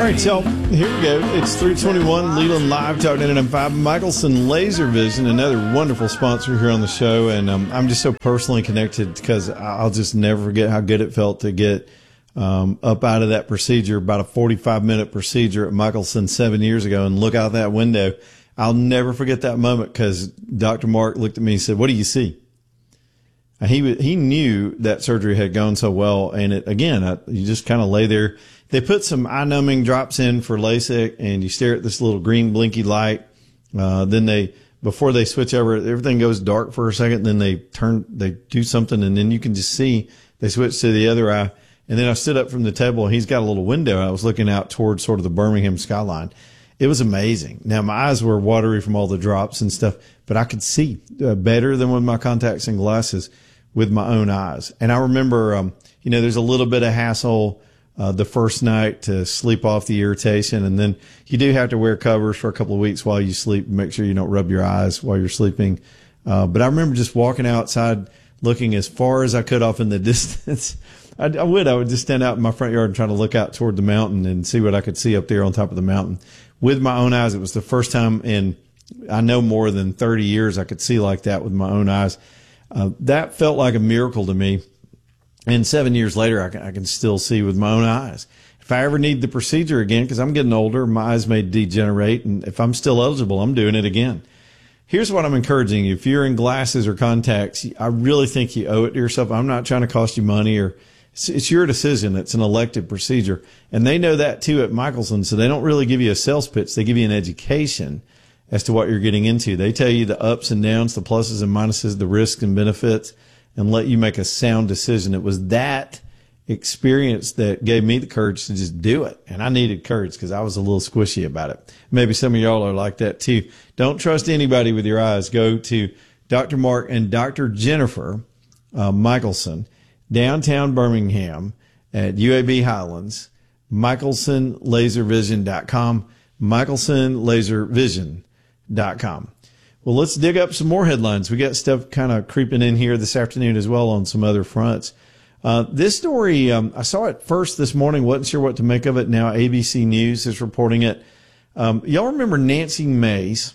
right, y'all, here we go. It's 321 Leland Live, Talk 995. Michelson Laser Vision, another wonderful sponsor here on the show. And I'm just so personally connected because I'll just never forget how good it felt to get up out of that procedure, about a 45-minute procedure at Michelson 7 years ago, and look out that window. I'll never forget that moment because Dr. Mark looked at me and said, "What do you see?" He knew that surgery had gone so well, and you just kind of lay there. They put some eye-numbing drops in for LASIK, and you stare at this little green blinky light. Then before they switch over, everything goes dark for a second. Then they do something, and then you can just see they switch to the other eye. And then I stood up from the table, and he's got a little window. I was looking out towards sort of the Birmingham skyline. It was amazing. Now, my eyes were watery from all the drops and stuff, but I could see better than with my contacts and glasses with my own eyes. And I remember, there's a little bit of hassle the first night to sleep off the irritation. And then you do have to wear covers for a couple of weeks while you sleep. Make sure you don't rub your eyes while you're sleeping. But I remember just walking outside, looking as far as I could off in the distance. I would just stand out in my front yard and try to look out toward the mountain and see what I could see up there on top of the mountain with my own eyes. It was the first time in, I know, more than 30 years I could see like that with my own eyes. That felt like a miracle to me. And 7 years later, I can still see with my own eyes. If I ever need the procedure again, because I'm getting older, my eyes may degenerate, and if I'm still eligible, I'm doing it again. Here's what I'm encouraging you. If you're in glasses or contacts, I really think you owe it to yourself. I'm not trying to cost you money, or it's your decision. It's an elective procedure. And they know that too at Michelson, so they don't really give you a sales pitch. They give you an education as to what you're getting into. They tell you the ups and downs, the pluses and minuses, the risks and benefits, and let you make a sound decision. It was that experience that gave me the courage to just do it. And I needed courage because I was a little squishy about it. Maybe some of y'all are like that too. Don't trust anybody with your eyes. Go to Dr. Mark and Dr. Jennifer Michelson, downtown Birmingham at UAB Highlands, MichelsonLaserVision.com, MichelsonLaserVision.com. Well, let's dig up some more headlines. We got stuff kind of creeping in here this afternoon as well on some other fronts. This story, I saw it first this morning, wasn't sure what to make of it. Now ABC News is reporting it. Y'all remember Nancy Mace,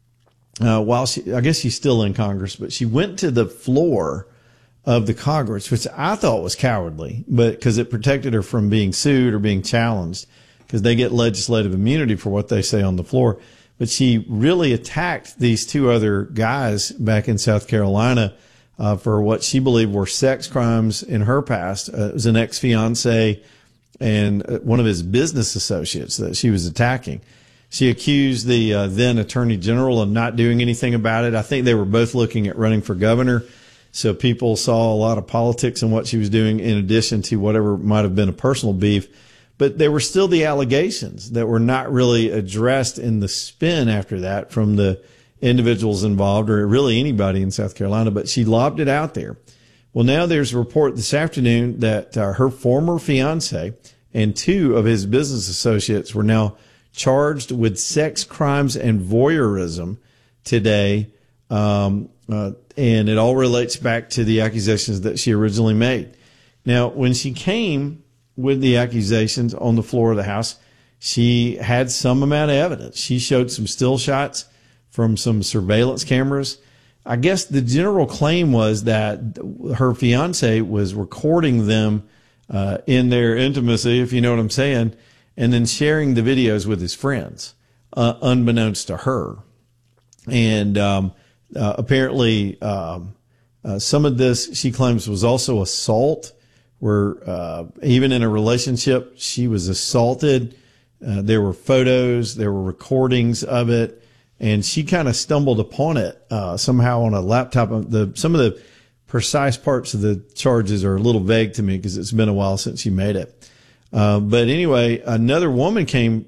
I guess she's still in Congress, but she went to the floor of the Congress, which I thought was cowardly, but because it protected her from being sued or being challenged, because they get legislative immunity for what they say on the floor. But she really attacked these two other guys back in South Carolina for what she believed were sex crimes in her past. It was an ex-fiance and one of his business associates that she was attacking. She accused the then Attorney General of not doing anything about it. I think they were both looking at running for governor, so people saw a lot of politics in what she was doing in addition to whatever might have been a personal beef. But there were still the allegations that were not really addressed in the spin after that from the individuals involved or really anybody in South Carolina, but she lobbed it out there. Well, now there's a report this afternoon that her former fiance and two of his business associates were now charged with sex crimes and voyeurism today. And it all relates back to the accusations that she originally made. Now, when she came with the accusations on the floor of the House, she had some amount of evidence. She showed some still shots from some surveillance cameras. I guess the general claim was that her fiance was recording them in their intimacy, if you know what I'm saying, and then sharing the videos with his friends, unbeknownst to her. And apparently some of this, she claims, was also assault, where even in a relationship, she was assaulted. There were photos, there were recordings of it, and she kind of stumbled upon it somehow on a laptop. Some of the precise parts of the charges are a little vague to me because it's been a while since she made it. But anyway, another woman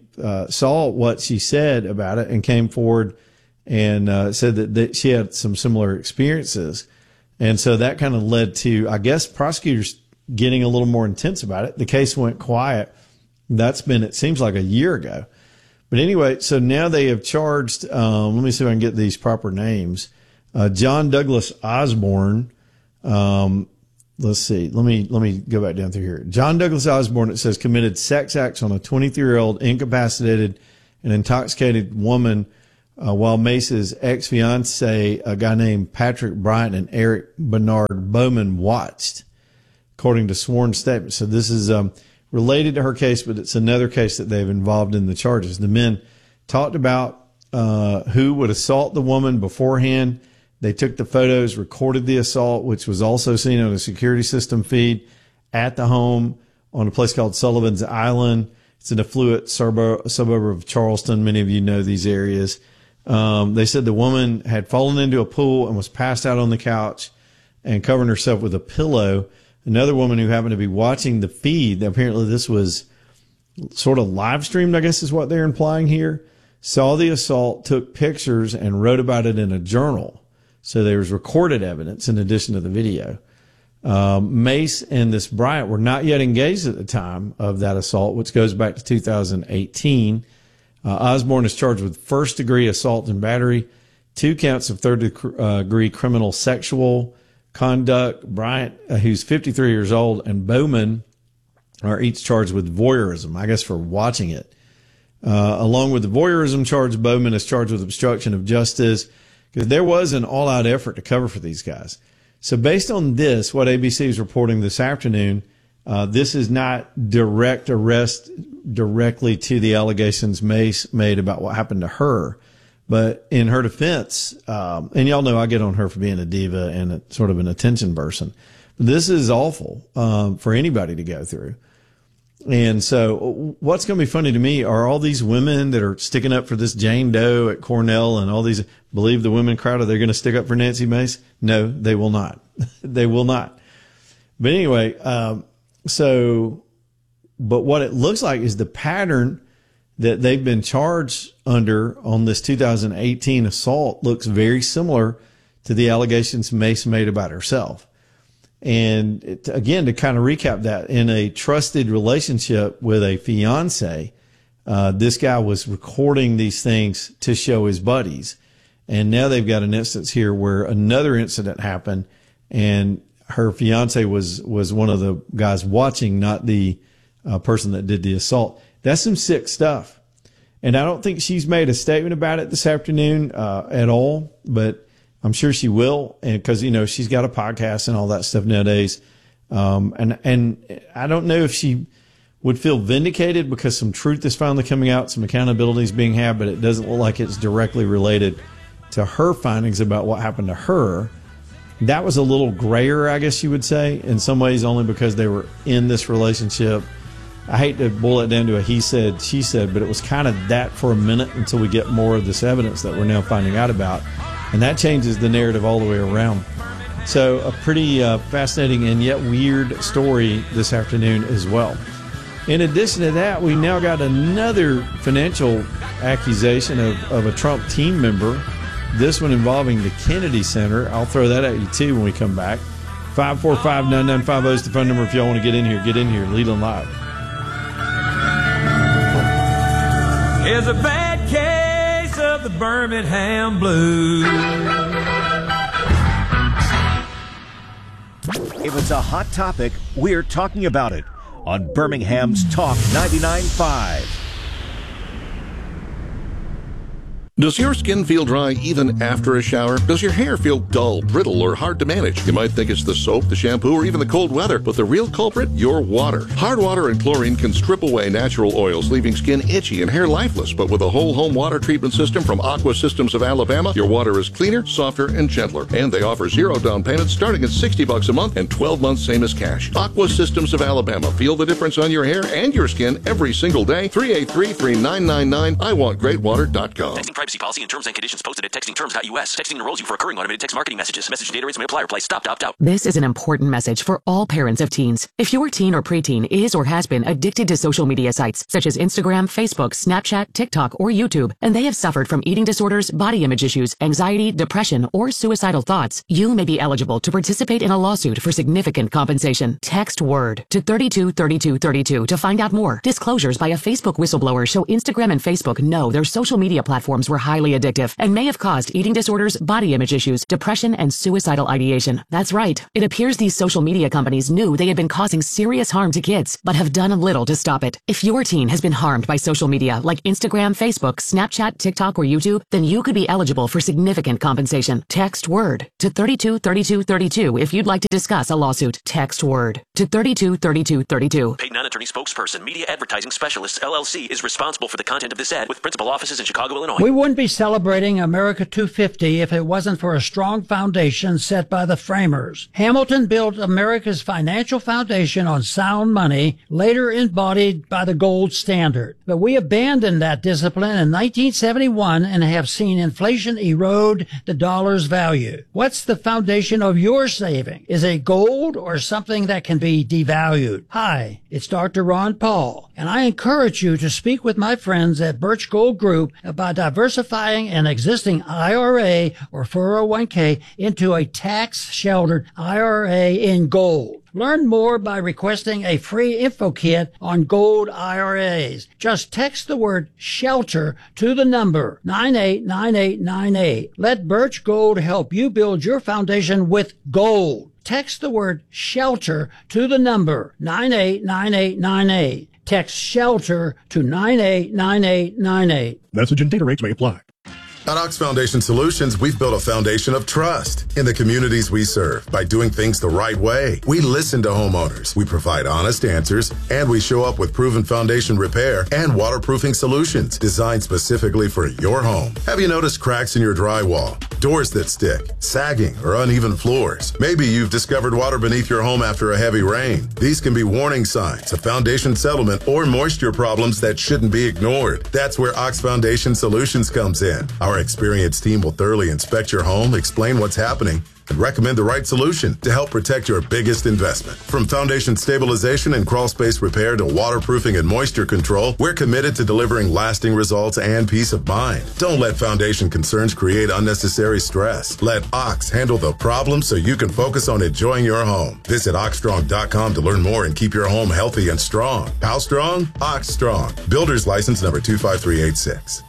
saw what she said about it and came forward and said that she had some similar experiences. And so that kind of led to, I guess, prosecutors getting a little more intense about it. The case went quiet. That's been, it seems like, a year ago. But anyway, so now they have charged, let me see if I can get these proper names. John Douglas Osborne, let's see. Let me go back down through here. John Douglas Osborne, it says, committed sex acts on a 23-year-old incapacitated and intoxicated woman while Mace's ex-fiance, a guy named Patrick Bryant and Eric Bernard Bowman, watched, according to sworn statements. So this is related to her case, but it's another case that they've involved in the charges. The men talked about who would assault the woman beforehand. They took the photos, recorded the assault, which was also seen on a security system feed at the home on a place called Sullivan's Island. It's an affluent suburb of Charleston. Many of you know these areas. They said the woman had fallen into a pool and was passed out on the couch and covering herself with a pillow. Another woman who happened to be watching the feed, apparently this was sort of live streamed, I guess is what they're implying here, saw the assault, took pictures, and wrote about it in a journal. So there was recorded evidence in addition to the video. Mace and this Bryant were not yet engaged at the time of that assault, which goes back to 2018. Osborne is charged with first-degree assault and battery, 2 counts of third-degree criminal sexual conduct. Bryant, who's 53 years old, and Bowman are each charged with voyeurism, I guess for watching it. Along with the voyeurism charge, Bowman is charged with obstruction of justice, because there was an all-out effort to cover for these guys. So based on this, what ABC is reporting this afternoon, this is not direct arrest directly to the allegations Mace made about what happened to her. But in her defense, and y'all know I get on her for being a diva and a, sort of an attention person. This is awful for anybody to go through. And so what's going to be funny to me are all these women that are sticking up for this Jane Doe at Cornell and all these, believe the women crowd, are they going to stick up for Nancy Mace? No, they will not. They will not. But anyway, but what it looks like is the pattern that they've been charged under on this 2018 assault looks very similar to the allegations Mace made about herself. And again, to kind of recap that, in a trusted relationship with a fiance, this guy was recording these things to show his buddies. And now they've got an instance here where another incident happened and her fiance was one of the guys watching, not the person that did the assault. That's some sick stuff. And I don't think she's made a statement about it this afternoon at all, but I'm sure she will, and because, you know, she's got a podcast and all that stuff nowadays. And I don't know if she would feel vindicated because some truth is finally coming out, some accountability is being had, but it doesn't look like it's directly related to her findings about what happened to her. That was a little grayer, I guess you would say, in some ways, only because they were in this relationship. I hate to boil it down to a he said, she said, but it was kind of that for a minute until we get more of this evidence that we're now finding out about. And that changes the narrative all the way around. So a pretty fascinating and yet weird story this afternoon as well. In addition to that, we now got another financial accusation of a Trump team member, this one involving the Kennedy Center. I'll throw that at you too when we come back. 545-9950 is the phone number if y'all want to get in here. Get in here. Lead on live. Here's a bad case of the Birmingham Blues. If it's a hot topic, we're talking about it on Birmingham's Talk 99.5. Does your skin feel dry even after a shower? Does your hair feel dull, brittle, or hard to manage? You might think it's the soap, the shampoo, or even the cold weather, but the real culprit? Your water. Hard water and chlorine can strip away natural oils, leaving skin itchy and hair lifeless. But with a whole home water treatment system from Aqua Systems of Alabama, your water is cleaner, softer, and gentler. And they offer zero down payments starting at $60 a month and 12 months same as cash. Aqua Systems of Alabama. Feel the difference on your hair and your skin every single day. 383-3999. IWantGreatWater.com. Texting privacy policy and terms and conditions posted at textingterms.us. Texting enrolls you for recurring automated text marketing messages. Message data rates may apply. Reply stop, opt out. This is an important message for all parents of teens. If your teen or preteen is or has been addicted to social media sites such as Instagram, Facebook, Snapchat, TikTok, or YouTube, and they have suffered from eating disorders, body image issues, anxiety, depression, or suicidal thoughts, you may be eligible to participate in a lawsuit for significant compensation. Text WORD to 323232 to find out more. Disclosures by a Facebook whistleblower show Instagram and Facebook know their social media platforms were highly addictive and may have caused eating disorders, body image issues, depression, and suicidal ideation. That's right. It appears these social media companies knew they had been causing serious harm to kids, but have done little to stop it. If your teen has been harmed by social media like Instagram, Facebook, Snapchat, TikTok, or YouTube, then you could be eligible for significant compensation. Text WORD to 323232 if you'd like to discuss a lawsuit. Text WORD to 323232. Paid non-attorney spokesperson, Media Advertising Specialists, LLC, is responsible for the content of this ad with principal offices in Chicago, Illinois. We wouldn't be celebrating America 250 if it wasn't for a strong foundation set by the framers. Hamilton built America's financial foundation on sound money, later embodied by the gold standard. But we abandoned that discipline in 1971 and have seen inflation erode the dollar's value. What's the foundation of your saving? Is it gold or something that can be devalued? Hi, it's Dr. Ron Paul, and I encourage you to speak with my friends at Birch Gold Group about diversifying an existing IRA or 401k into a tax-sheltered IRA in gold. Learn more by requesting a free info kit on gold IRAs. Just text the word SHELTER to the number 989898. Let Birch Gold help you build your foundation with gold. Text the word SHELTER to the number 989898. Text SHELTER to 989898. Message and data rates may apply. At Ox Foundation Solutions, we've built a foundation of trust in the communities we serve by doing things the right way. We listen to homeowners, we provide honest answers, and we show up with proven foundation repair and waterproofing solutions designed specifically for your home. Have you noticed cracks in your drywall, doors that stick, sagging, or uneven floors? Maybe you've discovered water beneath your home after a heavy rain. These can be warning signs of foundation settlement or moisture problems that shouldn't be ignored. That's where Ox Foundation Solutions comes in. Our experienced team will thoroughly inspect your home, explain what's happening, and recommend the right solution to help protect your biggest investment. From foundation stabilization and crawl space repair to waterproofing and moisture control, we're committed to delivering lasting results and peace of mind. Don't let foundation concerns create unnecessary stress. Let Ox handle the problem so you can focus on enjoying your home. Visit oxstrong.com to learn more and keep your home healthy and strong. How strong? Ox Strong. Builder's license number 25386.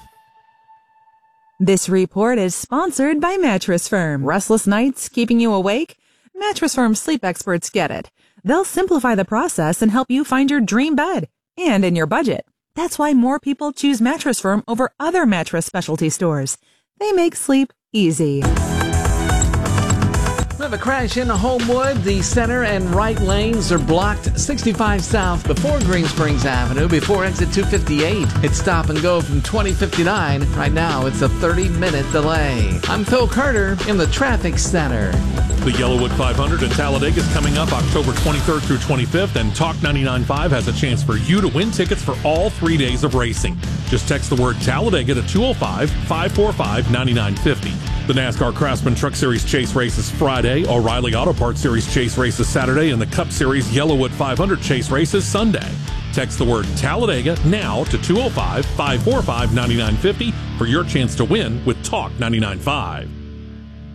This report is sponsored by Mattress Firm. Restless nights keeping you awake? Mattress Firm sleep experts get it. They'll simplify the process and help you find your dream bed and in your budget. That's why more people choose Mattress Firm over other mattress specialty stores. They make sleep easy. We have a crash in Homewood. The center and right lanes are blocked. 65 south before Green Springs Avenue, before exit 258. It's stop and go from 2059. Right now, it's a 30-minute delay. I'm Phil Carter in the traffic center. The Yellowwood 500 in Talladega is coming up October 23rd through 25th, and Talk 99.5 has a chance for you to win tickets for all 3 days of racing. Just text the word Talladega to 205-545-9950. The NASCAR Craftsman Truck Series Chase race is Friday, O'Reilly Auto Parts Series Chase race is Saturday, and the Cup Series Yellowwood 500 Chase race is Sunday. Text the word Talladega now to 205-545-9950 for your chance to win with Talk 99.5.